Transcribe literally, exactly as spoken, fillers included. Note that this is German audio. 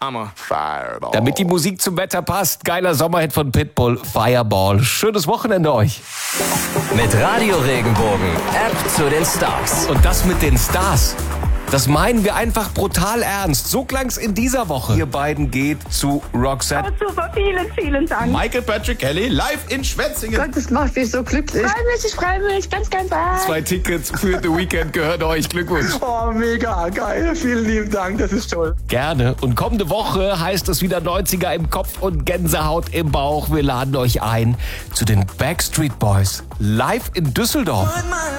Summer. Fireball. Damit die Musik zum Wetter passt, geiler Sommerhit von Pitbull, Fireball. Schönes Wochenende euch. Mit Radio Regenbogen, App zu den Stars. Und das mit den Stars, das meinen wir einfach brutal ernst. So klang's in dieser Woche. Ihr beiden geht zu Roxette. Oh, super, vielen, vielen Dank. Michael Patrick Kelly live in Schwetzingen. Gott, das macht mich so glücklich. Ich freue mich, ich freue mich, ganz, ganz arg. Zwei Tickets für The Weekend gehören euch. Glückwunsch. Oh, mega geil. Vielen lieben Dank, das ist toll. Gerne. Und kommende Woche heißt es wieder neunziger im Kopf und Gänsehaut im Bauch. Wir laden euch ein zu den Backstreet Boys live in Düsseldorf.